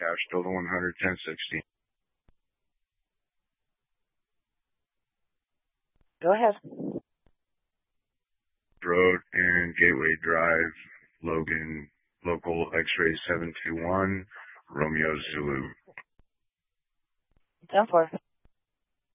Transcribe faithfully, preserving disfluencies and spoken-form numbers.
Dash Delta one hundred, ten sixty. Go ahead. Road and Gateway Drive, Logan, local X-ray seven two one, Romeo Zulu. ten four.